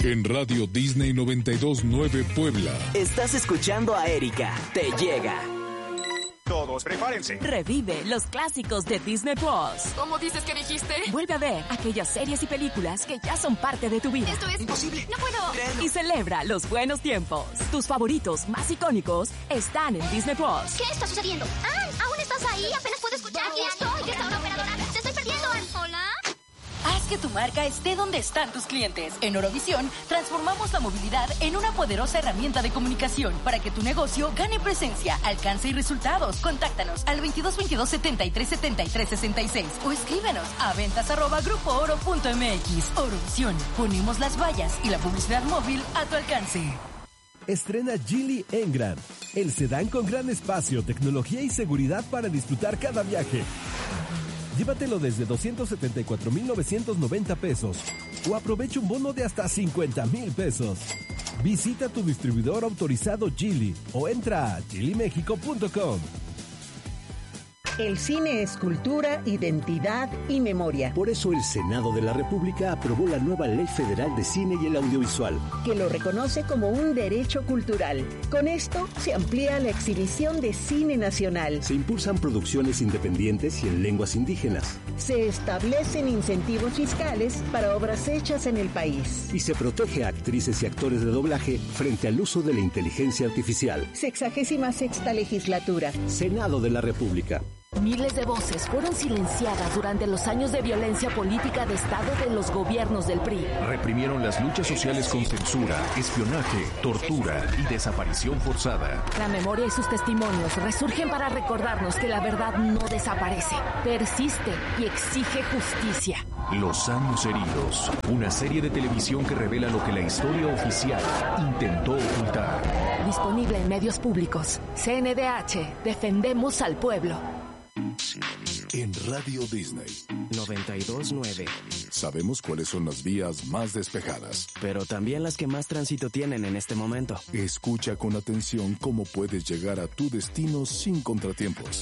En Radio Disney 92.9 Puebla. Estás escuchando a Erika. Te llega. Todos prepárense. Revive los clásicos de Disney Plus. ¿Cómo dices que dijiste? Vuelve a ver aquellas series y películas que ya son parte de tu vida. Esto es imposible. No puedo creerlo. Y celebra los buenos tiempos. Tus favoritos más icónicos están en Disney Plus. ¿Qué está sucediendo? Ann, ¿aún estás ahí? Apenas puedo escuchar. Aquí estoy. ¿Qué una operadora? Te estoy perdiendo, Ann. Hola. Haz que tu marca esté donde están tus clientes. En Orovisión, transformamos la movilidad en una poderosa herramienta de comunicación para que tu negocio gane presencia, alcance y resultados. Contáctanos al 2222 73 73 66 o escríbenos a ventas@grupooro.mx. Orovisión, ponemos las vallas y la publicidad móvil a tu alcance. Estrena Geely Engrand, el sedán con gran espacio, tecnología y seguridad para disfrutar cada viaje. Llévatelo desde 274,990 pesos o aprovecha un bono de hasta 50,000 pesos. Visita tu distribuidor autorizado Geely o entra a geelymexico.com. El cine es cultura, identidad y memoria. Por eso el Senado de la República aprobó la nueva Ley Federal de Cine y el Audiovisual, que lo reconoce como un derecho cultural. Con esto se amplía la exhibición de cine nacional. Se impulsan producciones independientes y en lenguas indígenas. Se establecen incentivos fiscales para obras hechas en el país. Y se protege a actrices y actores de doblaje frente al uso de la inteligencia artificial. 66ª legislatura. Senado de la República. Miles de voces fueron silenciadas durante los años de violencia política de Estado de los gobiernos del PRI. Reprimieron las luchas sociales con censura, espionaje, tortura y desaparición forzada. La memoria y sus testimonios resurgen para recordarnos que la verdad no desaparece, persiste y exige justicia. Los años heridos, una serie de televisión que revela lo que la historia oficial intentó ocultar. Disponible en medios públicos. CNDH, defendemos al pueblo. En Radio Disney 92.9. Sabemos cuáles son las vías más despejadas, pero también las que más tránsito tienen en este momento. Escucha con atención cómo puedes llegar a tu destino sin contratiempos.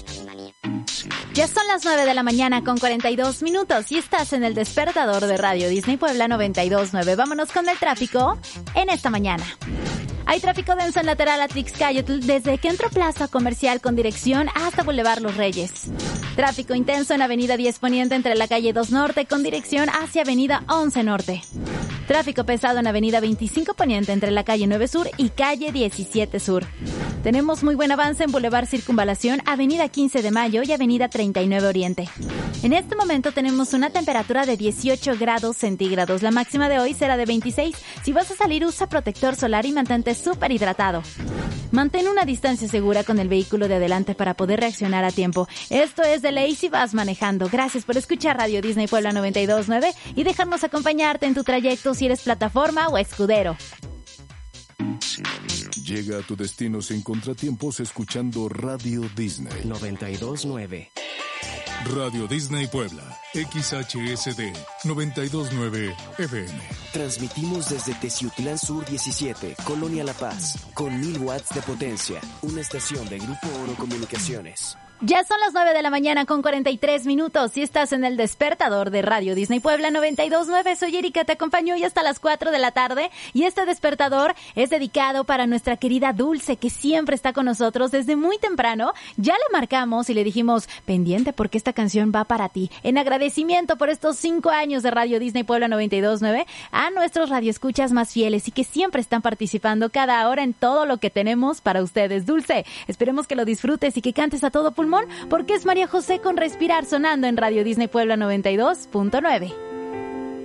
Ya son las 9 de la mañana con 42 minutos y estás en el despertador de Radio Disney Puebla 92.9. Vámonos con el tráfico en esta mañana. Hay tráfico denso en lateral a Tixcayotl desde que entró Plaza Comercial con dirección hasta Boulevard Los Reyes. Tráfico intenso en Avenida 10 Poniente entre la calle 2 Norte con dirección hacia Avenida 11 Norte. Tráfico pesado en Avenida 25 Poniente entre la calle 9 Sur y calle 17 Sur. Tenemos muy buen avance en Boulevard Circunvalación, Avenida 15 de Mayo y Avenida 39 Oriente. En este momento tenemos una temperatura de 18 grados centígrados. La máxima de hoy será de 26. Si vas a salir, usa protector solar y mantente súper hidratado. Mantén una distancia segura con el vehículo de adelante para poder reaccionar a tiempo. Esto es de ley si vas manejando. Gracias por escuchar Radio Disney Puebla 92.9 y dejarnos acompañarte en tu trayecto si eres plataforma o escudero. Llega a tu destino sin contratiempos escuchando Radio Disney 92.9. Radio Disney Puebla, XHSD 92.9 FM. Transmitimos desde Teciutlán Sur 17, Colonia La Paz, con 1000 watts de potencia. Una estación de Grupo Oro Comunicaciones. Ya son las 9 de la mañana con 43 minutos y estás en el despertador de Radio Disney Puebla 92.9. Soy Erika, te acompaño hoy hasta las 4 de la tarde y este despertador es dedicado para nuestra querida Dulce, que siempre está con nosotros desde muy temprano. Ya le marcamos y le dijimos, pendiente porque esta canción va para ti. En agradecimiento por estos 5 años de Radio Disney Puebla 92.9 a nuestros radioescuchas más fieles y que siempre están participando cada hora en todo lo que tenemos para ustedes. Dulce, esperemos que lo disfrutes y que cantes a todo pulmón porque es María José con Respirar sonando en Radio Disney Puebla 92.9.